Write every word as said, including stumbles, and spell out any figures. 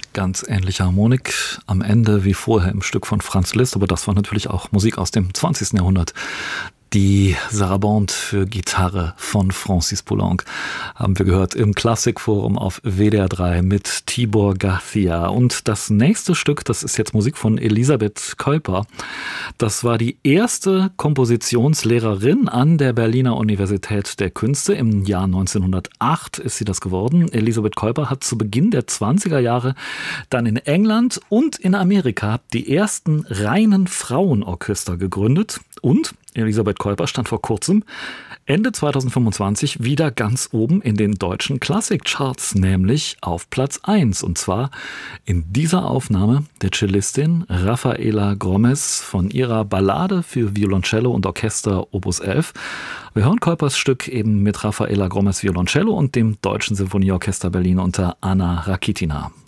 Ganz ähnliche Harmonik am Ende wie vorher im Stück von Franz Liszt, aber das war natürlich auch Musik aus dem zwanzigsten Jahrhundert. Die Sarabande für Gitarre von Francis Poulenc haben wir gehört im Klassikforum auf W D R drei mit Tibor Garcia. Und das nächste Stück, das ist jetzt Musik von Elisabeth Kuiper. Das war die erste Kompositionslehrerin an der Berliner Universität der Künste. Im Jahr neunzehnhundertacht ist sie das geworden. Elisabeth Kuiper hat zu Beginn der zwanziger Jahre dann in England und in Amerika die ersten reinen Frauenorchester gegründet. Und Elisabeth Kuiper stand vor kurzem, Ende zweitausendfünfundzwanzig, wieder ganz oben in den deutschen Klassikcharts, nämlich auf Platz eins. Und zwar in dieser Aufnahme der Cellistin Rafaela Gromes von ihrer Ballade für Violoncello und Orchester Opus elf. Wir hören Kuipers Stück eben mit Rafaela Gromes Violoncello und dem Deutschen Sinfonieorchester Berlin unter Anna Rakitina.